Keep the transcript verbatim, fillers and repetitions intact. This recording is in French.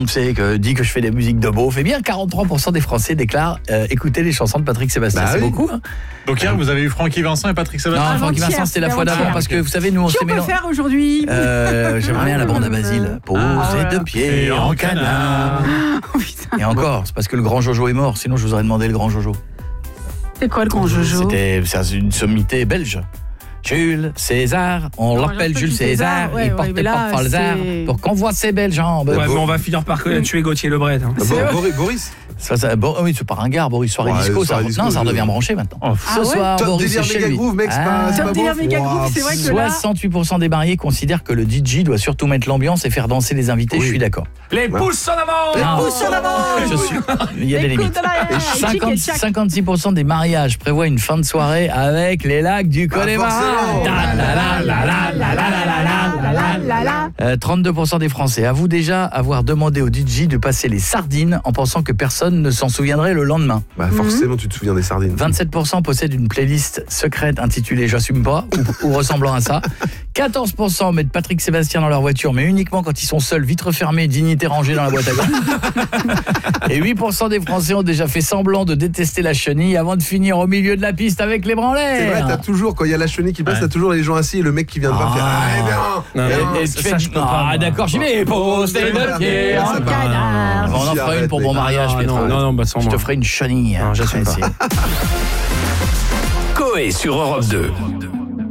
On sait que dit que je fais des musiques de beauf. Eh bien, quarante-trois pour cent des Français déclarent euh, écouter les chansons de Patrick Sébastien. Bah c'est oui. beaucoup. Hein. Donc hier, vous avez eu Francky Vincent et Patrick Sébastien. Non, Francky Vincent, c'était la fois d'avant parce que vous savez, nous on s'est s'est mélangé. Qui on peut faire aujourd'hui euh, J'aimerais bien la bande à Basile. Poser ah, deux pieds en canard. Oh, et encore, c'est parce que le grand Jojo est mort. Sinon, je vous aurais demandé le grand Jojo. C'est quoi le grand Jojo? C'était c'est une sommité belge. Jules César, on non, l'appelle Jules César, César ouais, il portait ouais, pas Falzar pour qu'on voit ses belles jambes. Ouais, mais on va finir par tuer Gauthier Lebret. Hein. Boris, Boris. Ça, ça, bon, oui, c'est pas ringard, Boris soirée ouais, disco, ça, disco, non, ça redevient branché maintenant. Oh, ah ce ouais soir, Top Boris délire méga groove, mec, c'est pas, Top délire méga groove, c'est vrai que là... soixante-huit pour cent des mariés considèrent que le D J doit surtout mettre l'ambiance et faire danser les invités, oui. Je suis d'accord. Les pouces en avant. Les pouces en avant. Je suis... Il y a des limites. cinquante, cinquantasix pour cent des mariages prévoient une fin de soirée avec les lacs du Connemara. trente-deux pour cent des Français avouent déjà avoir demandé au D J de passer les sardines en pensant que personne ne s'en souviendrait le lendemain. Bah forcément, mmh. tu te souviens des sardines. vingt-sept pour cent possèdent une playlist secrète intitulée J'assume pas ou, ou ressemblant à ça. quatorze pour cent mettent Patrick Sébastien dans leur voiture, mais uniquement quand ils sont seuls, vitres fermées, dignité rangée dans la boîte à gants. Et huit pour cent des Français ont déjà fait semblant de détester la chenille avant de finir au milieu de la piste avec les branleurs. C'est vrai, t'as toujours, quand il y a la chenille qui passe, ouais. T'as toujours les gens assis et le mec qui vient de ah. voir faire ah, eh bien, non, et, et ça, ça, je peux pas. Ah d'accord, j'y vais, poser deux pieds en canard. On en fera une pour mon mariage, non, non, non, bah sans je moi. te ferai une chenille. Non, j'assume pas. Coé sur Europe deux.